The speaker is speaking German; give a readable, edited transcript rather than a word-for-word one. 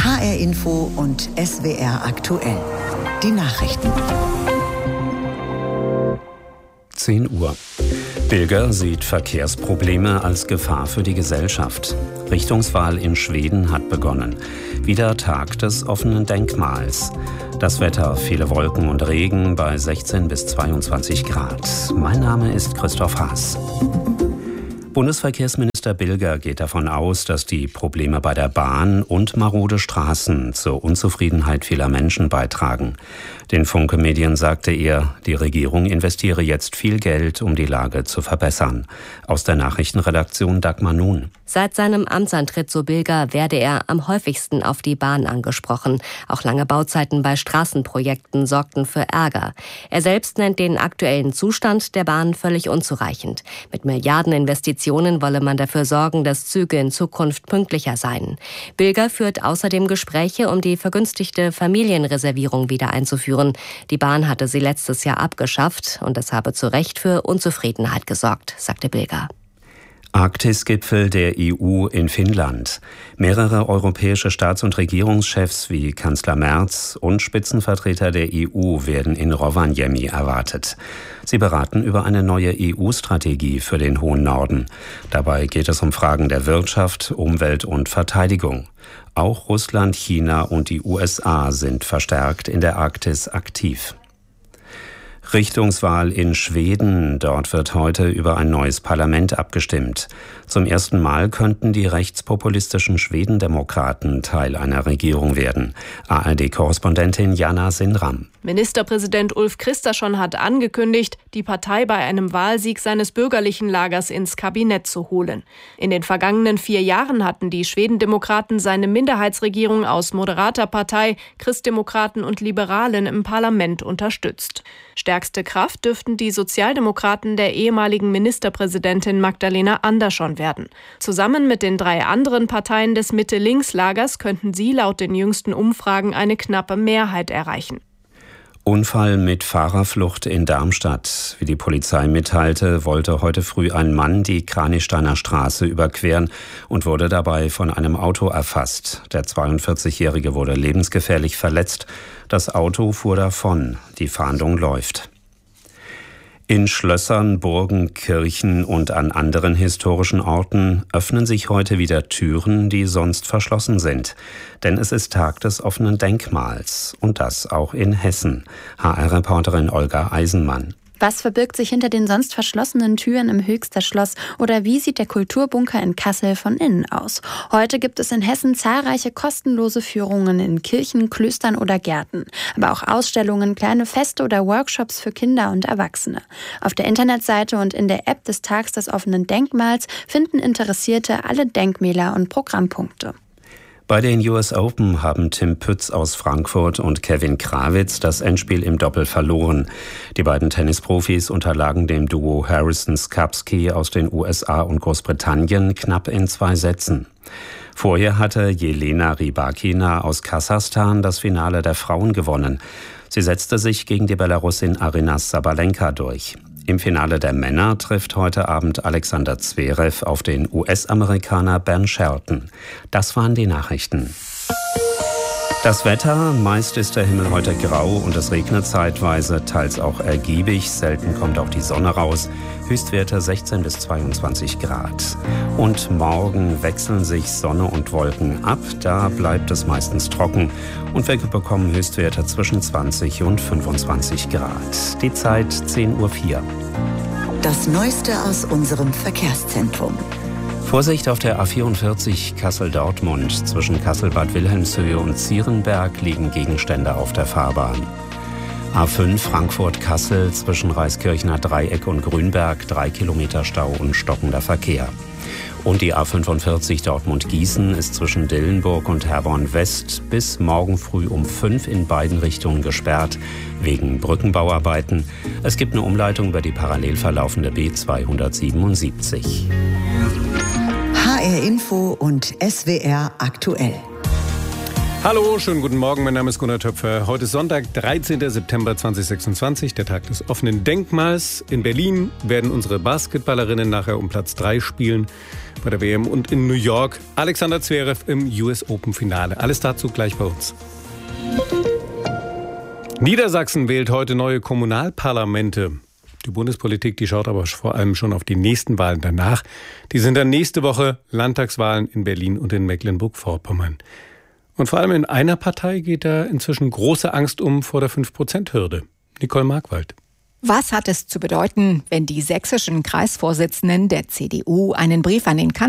HR Info und SWR aktuell. Die Nachrichten. 10 Uhr. Bilger sieht Verkehrsprobleme als Gefahr für die Gesellschaft. Richtungswahl in Schweden hat begonnen. Wieder Tag des offenen Denkmals. Das Wetter, viele Wolken und Regen bei 16 bis 22 Grad. Mein Name ist Christoph Haas. Bundesverkehrsminister Bilger geht davon aus, dass die Probleme bei der Bahn und marode Straßen zur Unzufriedenheit vieler Menschen beitragen. Den Funke-Medien sagte er, die Regierung investiere jetzt viel Geld, um die Lage zu verbessern. Aus der Nachrichtenredaktion Dagmar Nun. Seit seinem Amtsantritt, so Bilger, werde er am häufigsten auf die Bahn angesprochen. Auch lange Bauzeiten bei Straßenprojekten sorgten für Ärger. Er selbst nennt den aktuellen Zustand der Bahn völlig unzureichend. Mit Milliardeninvestitionen wolle man dafür sorgen, dass Züge in Zukunft pünktlicher seien. Bilger führt außerdem Gespräche, um die vergünstigte Familienreservierung wieder einzuführen. Die Bahn hatte sie letztes Jahr abgeschafft und das habe zu Recht für Unzufriedenheit gesorgt, sagte Bilger. Arktis-Gipfel der EU in Finnland. Mehrere europäische Staats- und Regierungschefs wie Kanzler Merz und Spitzenvertreter der EU werden in Rovaniemi erwartet. Sie beraten über eine neue EU-Strategie für den hohen Norden. Dabei geht es um Fragen der Wirtschaft, Umwelt und Verteidigung. Auch Russland, China und die USA sind verstärkt in der Arktis aktiv. Richtungswahl in Schweden. Dort wird heute über ein neues Parlament abgestimmt. Zum ersten Mal könnten die rechtspopulistischen Schwedendemokraten Teil einer Regierung werden. ARD-Korrespondentin Jana Sindram. Ministerpräsident Ulf Kristersson hat angekündigt, die Partei bei einem Wahlsieg seines bürgerlichen Lagers ins Kabinett zu holen. In den vergangenen 4 Jahren hatten die Schwedendemokraten seine Minderheitsregierung aus moderater Partei, Christdemokraten und Liberalen im Parlament unterstützt. Stärkste Kraft dürften die Sozialdemokraten der ehemaligen Ministerpräsidentin Magdalena Andersson werden. Zusammen mit den 3 anderen Parteien des Mitte-Links-Lagers könnten sie laut den jüngsten Umfragen eine knappe Mehrheit erreichen. Unfall mit Fahrerflucht in Darmstadt. Wie die Polizei mitteilte, wollte heute früh ein Mann die Kranichsteiner Straße überqueren und wurde dabei von einem Auto erfasst. Der 42-Jährige wurde lebensgefährlich verletzt. Das Auto fuhr davon. Die Fahndung läuft. In Schlössern, Burgen, Kirchen und an anderen historischen Orten öffnen sich heute wieder Türen, die sonst verschlossen sind. Denn es ist Tag des offenen Denkmals. Und das auch in Hessen. HR-Reporterin Olga Eisenmann. Was verbirgt sich hinter den sonst verschlossenen Türen im Höchster Schloss oder wie sieht der Kulturbunker in Kassel von innen aus? Heute gibt es in Hessen zahlreiche kostenlose Führungen in Kirchen, Klöstern oder Gärten, aber auch Ausstellungen, kleine Feste oder Workshops für Kinder und Erwachsene. Auf der Internetseite und in der App des Tags des offenen Denkmals finden Interessierte alle Denkmäler und Programmpunkte. Bei den US Open haben Tim Pütz aus Frankfurt und Kevin Krawitz das Endspiel im Doppel verloren. Die beiden Tennisprofis unterlagen dem Duo Harrison-Skupski aus den USA und Großbritannien knapp in 2 Sätzen. Vorher hatte Jelena Rybakina aus Kasachstan das Finale der Frauen gewonnen. Sie setzte sich gegen die Belarusin Aryna Sabalenka durch. Im Finale der Männer trifft heute Abend Alexander Zverev auf den US-Amerikaner Ben Shelton. Das waren die Nachrichten. Das Wetter, meist ist der Himmel heute grau und es regnet zeitweise, teils auch ergiebig. Selten kommt auch die Sonne raus. Höchstwerte 16 bis 22 Grad. Und morgen wechseln sich Sonne und Wolken ab. Da bleibt es meistens trocken. Und wir bekommen Höchstwerte zwischen 20 und 25 Grad. Die Zeit 10:04 Uhr. Das Neueste aus unserem Verkehrszentrum. Vorsicht auf der A44 Kassel-Dortmund. Zwischen Kassel-Bad Wilhelmshöhe und Zierenberg liegen Gegenstände auf der Fahrbahn. A5 Frankfurt-Kassel zwischen Reiskirchner Dreieck und Grünberg 3 Kilometer Stau und stockender Verkehr. Und die A45 Dortmund-Gießen ist zwischen Dillenburg und Herborn West bis morgen früh um 5 in beiden Richtungen gesperrt, wegen Brückenbauarbeiten. Es gibt eine Umleitung über die parallel verlaufende B277. HR Info und SWR aktuell. Hallo, schönen guten Morgen, mein Name ist Gunnar Töpfer. Heute ist Sonntag, 13. September 2026, der Tag des offenen Denkmals. In Berlin werden unsere Basketballerinnen nachher um Platz 3 spielen bei der WM und in New York Alexander Zverev im US Open Finale. Alles dazu gleich bei uns. Niedersachsen wählt heute neue Kommunalparlamente. Die Bundespolitik, die schaut aber vor allem schon auf die nächsten Wahlen danach. Die sind dann nächste Woche Landtagswahlen in Berlin und in Mecklenburg-Vorpommern. Und vor allem in einer Partei geht da inzwischen große Angst vor der 5%-Hürde. Nicole Markwald. Was hat es zu bedeuten, wenn die sächsischen Kreisvorsitzenden der CDU einen Brief an den Kanzler